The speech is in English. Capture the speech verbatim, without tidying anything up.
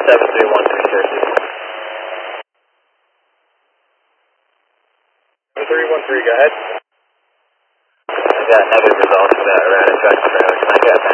seven three one three thirty. three one three, go ahead. I got negative results for that erratic track trailer. Can I get